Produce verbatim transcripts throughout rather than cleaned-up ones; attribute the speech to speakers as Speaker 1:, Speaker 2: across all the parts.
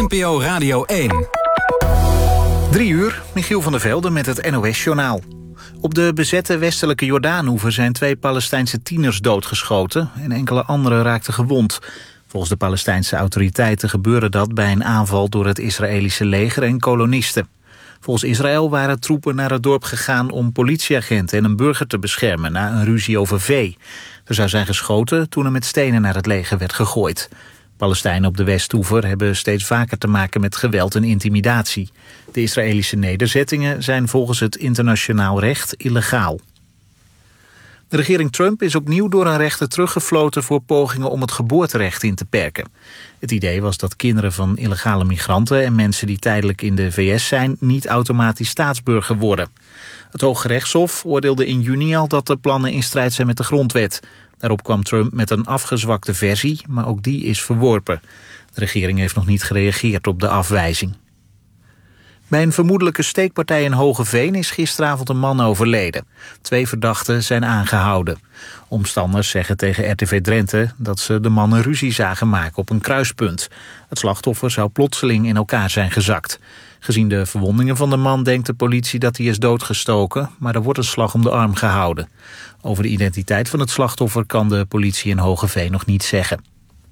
Speaker 1: N P O Radio één.
Speaker 2: Drie uur, Michiel van der Velde met het N O S-journaal. Op de bezette westelijke Jordaanoever zijn twee Palestijnse tieners doodgeschoten en enkele anderen raakten gewond. Volgens de Palestijnse autoriteiten gebeurde dat bij een aanval door het Israëlische leger en kolonisten. Volgens Israël waren troepen naar het dorp gegaan om politieagenten en een burger te beschermen na een ruzie over vee. Er zou zijn geschoten toen er met stenen naar het leger werd gegooid. Palestijnen op de Westoever hebben steeds vaker te maken met geweld en intimidatie. De Israëlische nederzettingen zijn volgens het internationaal recht illegaal. De regering Trump is opnieuw door een rechter teruggefloten voor pogingen om het geboorterecht in te perken. Het idee was dat kinderen van illegale migranten en mensen die tijdelijk in de V S zijn niet automatisch staatsburger worden. Het Hooggerechtshof oordeelde in juni al dat de plannen in strijd zijn met de grondwet. Daarop kwam Trump met een afgezwakte versie, maar ook die is verworpen. De regering heeft nog niet gereageerd op de afwijzing. Bij een vermoedelijke steekpartij in Hogeveen is gisteravond een man overleden. Twee verdachten zijn aangehouden. Omstanders zeggen tegen R T V Drenthe dat ze de man een ruzie zagen maken op een kruispunt. Het slachtoffer zou plotseling in elkaar zijn gezakt. Gezien de verwondingen van de man denkt de politie dat hij is doodgestoken, maar er wordt een slag om de arm gehouden. Over de identiteit van het slachtoffer kan de politie in Hogeveen nog niet zeggen.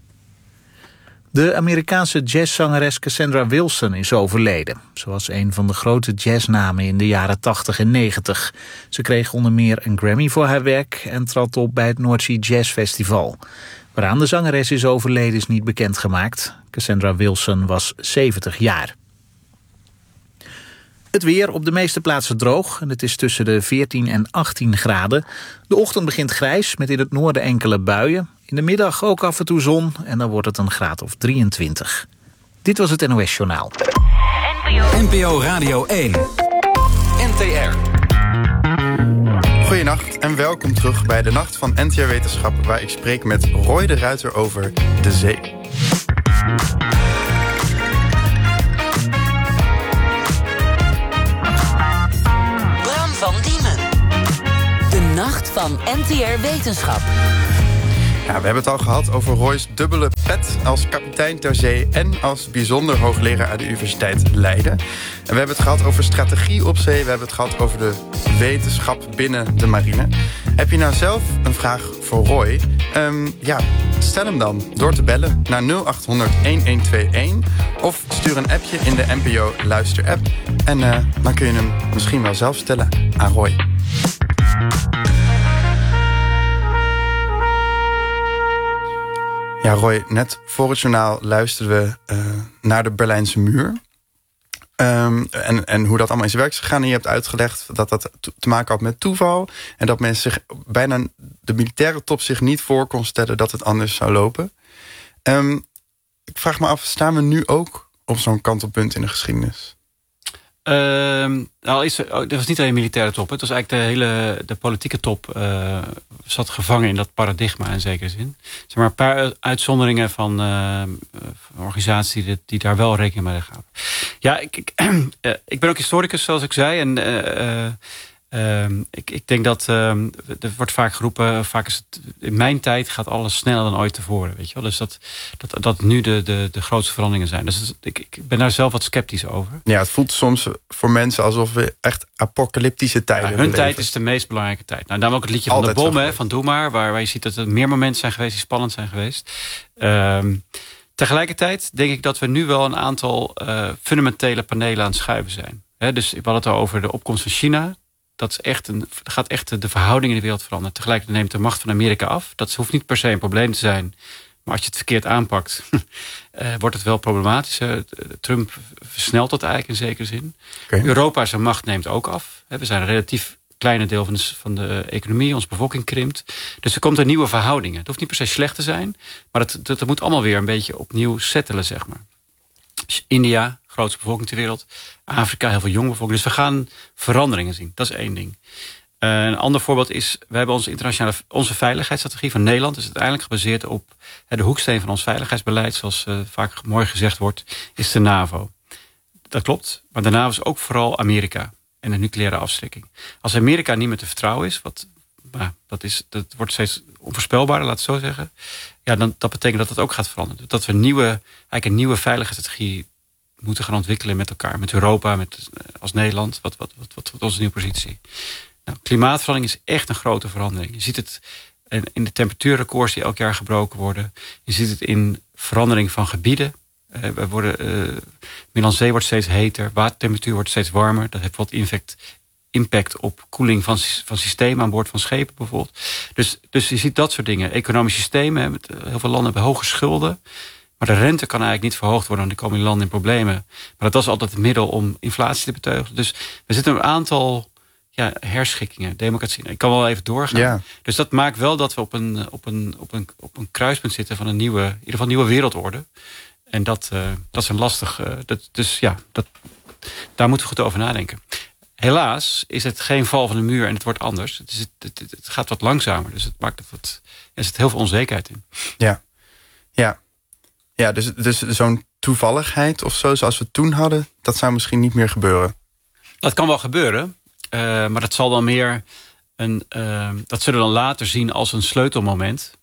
Speaker 2: De Amerikaanse jazzzangeres Cassandra Wilson is overleden. Ze was een van de grote jazznamen in de jaren tachtig en negentig. Ze kreeg onder meer een Grammy voor haar werk en trad op bij het North Sea Jazz Festival. Waaraan de zangeres is overleden is niet bekendgemaakt. Cassandra Wilson was zeventig jaar. Het weer op de meeste plaatsen droog en het is tussen de veertien en achttien graden. De ochtend begint grijs met in het noorden enkele buien. In de middag ook af en toe zon en dan wordt het een graad of drieëntwintig. Dit was het N O S-journaal.
Speaker 1: N P O Radio één. N T R.
Speaker 3: Goedenacht en welkom terug bij de Nacht van N T R Wetenschap, waar ik spreek met Roy de Ruiter over de zee.
Speaker 4: Bram van Diemen. De Nacht van N T R Wetenschap.
Speaker 3: Ja, we hebben het al gehad over Roy's dubbele pet als kapitein ter zee en als bijzonder hoogleraar aan de Universiteit Leiden. En we hebben het gehad over strategie op zee, we hebben het gehad over de wetenschap binnen de marine. Heb je nou zelf een vraag voor Roy? Um, ja, stel hem dan door te bellen naar nul acht honderd, elf tweeëntwintig of stuur een appje in de N P O Luister-app. En uh, dan kun je hem misschien wel zelf stellen aan Roy. Ja, Roy, net voor het journaal luisterden we uh, naar de Berlijnse muur. Um, en, en hoe dat allemaal in zijn werk is gegaan. En je hebt uitgelegd dat dat te maken had met toeval. En dat mensen zich bijna de militaire top zich niet voor kon stellen dat het anders zou lopen. Um, ik vraag me af, staan we nu ook op zo'n kantelpunt in de geschiedenis?
Speaker 5: Uh, nou, is, oh, dat was niet alleen de militaire top. Het was eigenlijk de hele de politieke top uh, zat gevangen in dat paradigma in zekere zin. Zeg maar een paar uitzonderingen van, uh, van organisaties die, die daar wel rekening mee gaan. Ja, ik, ik, uh, ik ben ook historicus, zoals ik zei. En uh, uh, uh, ik, ik denk dat uh, er wordt vaak geroepen, vaak is het, in mijn tijd gaat alles sneller dan ooit tevoren. Weet je wel? Dus dat, dat, dat nu de, de, de grootste veranderingen zijn. Dus ik, ik ben daar zelf wat sceptisch over.
Speaker 3: Ja, het voelt soms voor mensen alsof we echt apocalyptische tijden
Speaker 5: ja, hun
Speaker 3: beleven.
Speaker 5: tijd is de meest belangrijke tijd. Nou, daarom ook het liedje Altijd van de bom, hè, van Doe maar, waar, waar je ziet dat er meer momenten zijn geweest die spannend zijn geweest. Um, tegelijkertijd denk ik dat we nu wel een aantal uh, fundamentele panelen aan het schuiven zijn. He, dus we hadden het al over de opkomst van China. Dat is echt een, gaat echt de verhouding in de wereld veranderen. Tegelijkertijd neemt de macht van Amerika af. Dat hoeft niet per se een probleem te zijn. Maar als je het verkeerd aanpakt, uh, wordt het wel problematisch. Uh, Trump versnelt dat eigenlijk in zekere zin. Okay. Europa zijn macht neemt ook af. We zijn een relatief kleine deel van de, van de economie. Onze bevolking krimpt. Dus er komt een nieuwe verhoudingen. Het hoeft niet per se slecht te zijn. Maar dat, dat, dat moet allemaal weer een beetje opnieuw settelen, zeg maar. India, grootste bevolking ter wereld. Afrika, heel veel jonge bevolking. Dus we gaan veranderingen zien. Dat is één ding. Uh, een ander voorbeeld is, we hebben onze internationale onze veiligheidsstrategie van Nederland. is uiteindelijk gebaseerd op uh, de hoeksteen van ons veiligheidsbeleid. Zoals uh, vaak mooi gezegd wordt, is de NAVO. Dat klopt. Maar de NAVO is ook vooral Amerika en de nucleaire afschrikking. Als Amerika niet meer te vertrouwen is, wat, nou, dat, is dat wordt steeds onvoorspelbaarder, laat het zo zeggen. Ja, dan, dat betekent dat het ook gaat veranderen. Dat we een nieuwe, eigenlijk een nieuwe veiligheidsstrategie moeten gaan ontwikkelen met elkaar. Met Europa, met, als Nederland. Wat, wat, wat, wat, wat onze nieuwe positie. Nou, klimaatverandering is echt een grote verandering. Je ziet het in de temperatuurrecords die elk jaar gebroken worden. Je ziet het in verandering van gebieden. Uh, we worden, uh, Middellandse Zee wordt steeds heter. Watertemperatuur wordt steeds warmer. Dat heeft wat impact, impact op koeling van, van systemen aan boord van schepen bijvoorbeeld. Dus, dus je ziet dat soort dingen. Economische systemen. Met, uh, heel veel landen hebben hoge schulden. Maar de rente kan eigenlijk niet verhoogd worden. Want dan komen die landen in problemen. Maar dat was altijd het middel om inflatie te beteugelen. Dus we zitten een aantal ja, herschikkingen. Democratie. Ik kan wel even doorgaan.
Speaker 3: Ja.
Speaker 5: Dus dat maakt wel dat we op een, op, een, op, een, op een kruispunt zitten van een nieuwe, in ieder geval nieuwe wereldorde. En dat, uh, dat is een lastig. Uh, dat, dus ja, dat, daar moeten we goed over nadenken. Helaas is het geen val van de muur en het wordt anders. Het, is, het, het, het gaat wat langzamer. Dus het maakt het wat. Er zit heel veel onzekerheid in.
Speaker 3: Ja, ja. Ja, dus, dus zo'n toevalligheid of zo, zoals we toen hadden, dat zou misschien niet meer gebeuren.
Speaker 5: Dat kan wel gebeuren, uh, maar dat zal dan meer een. Uh, dat zullen we dan later zien als een sleutelmoment.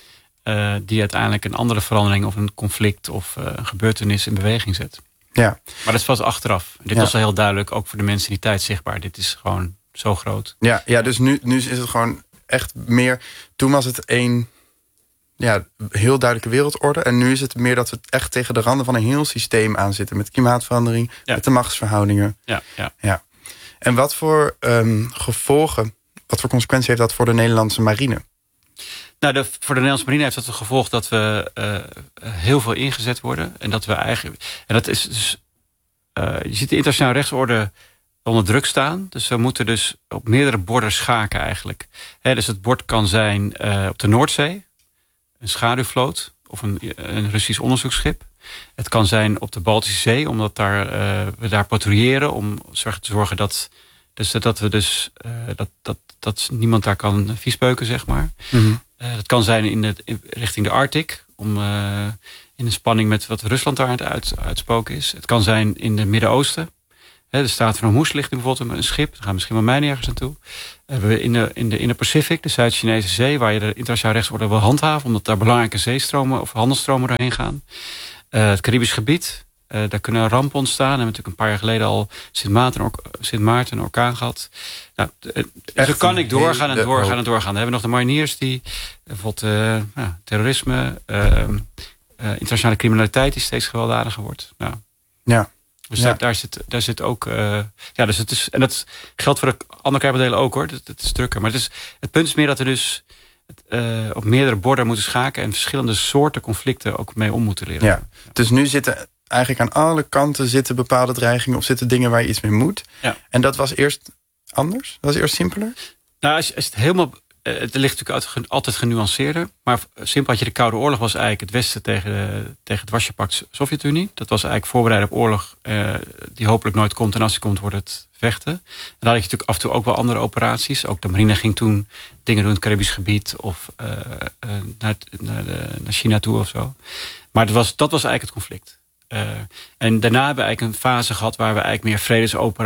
Speaker 5: Uh, die uiteindelijk een andere verandering of een conflict of uh, een gebeurtenis in beweging zet.
Speaker 3: Ja.
Speaker 5: Maar dat is pas achteraf. Dit
Speaker 3: ja.
Speaker 5: was al heel duidelijk, ook voor de mensen in die tijd zichtbaar. Dit is gewoon zo groot.
Speaker 3: Ja, ja dus nu, nu is het gewoon echt meer. Toen was het één ja, heel duidelijke wereldorde. En nu is het meer dat we echt tegen de randen van een heel systeem aan zitten. Met klimaatverandering, ja. met de machtsverhoudingen.
Speaker 5: Ja, ja.
Speaker 3: Ja. En wat voor um, gevolgen, wat voor consequenties heeft dat voor de Nederlandse marine?
Speaker 5: Nou, de, voor de Nederlandse marine heeft dat het gevolg dat we uh, heel veel ingezet worden. En dat we eigenlijk. En dat is dus. Uh, je ziet de internationale rechtsorde onder druk staan. Dus we moeten dus op meerdere borden schaken eigenlijk. He, dus het bord kan zijn uh, op de Noordzee, een schaduwvloot of een, een Russisch onderzoeksschip. Het kan zijn op de Baltische Zee, omdat daar, uh, we daar patrouilleren om te zorgen dat. Dus dat we dus uh, dat, dat, dat niemand daar kan viespeuken, zeg maar. Mm-hmm. Uh, dat kan zijn in de, in, richting de Arctic, om uh, in de spanning met wat Rusland daar aan het uit, uitspoken is. Het kan zijn in het Midden-Oosten. He, de staat van Hormuz ligt bijvoorbeeld een schip. Daar gaan misschien wel mij nergens naartoe. Hebben we in de, in de, in de Pacific, de Zuid-Chinese Zee, waar je de internationale rechtsorde wil handhaven, omdat daar belangrijke zeestromen of handelstromen doorheen gaan. Uh, het Caribisch gebied. Uh, daar kunnen rampen ontstaan. We hebben natuurlijk een paar jaar geleden al Sint Maarten, or- Sint Maarten een orkaan gehad. Nou, uh, zo kan ik doorgaan en doorgaan en doorgaan. Dan hebben we nog de mariniers die bijvoorbeeld uh, ja, terrorisme, uh, uh, internationale criminaliteit die steeds gewelddadiger wordt. Nou,
Speaker 3: ja.
Speaker 5: Dus
Speaker 3: ja.
Speaker 5: daar, daar, zit, daar zit ook. Uh, ja, dus het is, en dat geldt voor de andere krijgbedelen ook hoor. Het, het is drukker. Maar het, is, het punt is meer dat we dus uh, op meerdere borden moeten schaken en verschillende soorten conflicten ook mee om moeten leren.
Speaker 3: Ja. Dus nu zitten eigenlijk aan alle kanten zitten bepaalde dreigingen of zitten dingen waar je iets mee moet. Ja. En dat was eerst anders? Dat was eerst simpeler?
Speaker 5: Nou, als je, als je het helemaal. Uh, het ligt natuurlijk altijd genuanceerder. Maar simpel had je de Koude Oorlog was eigenlijk het Westen tegen, de, tegen het Warschau-pact Sovjet-Unie. Dat was eigenlijk voorbereid op oorlog uh, die hopelijk nooit komt. En als die komt wordt het vechten. En daar had je natuurlijk af en toe ook wel andere operaties. Ook de marine ging toen dingen doen in het Caribisch gebied. Of uh, uh, naar, naar, de, naar China toe of zo. Maar dat was, dat was eigenlijk het conflict. Uh, en daarna hebben we eigenlijk een fase gehad waar we eigenlijk meer vredesoperaties